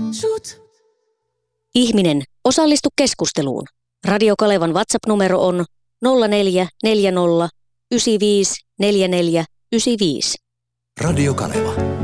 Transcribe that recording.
Shoot. Ihminen, osallistu keskusteluun. Radio Kalevan WhatsApp-numero on 0440 95 44 95. Radio Kaleva.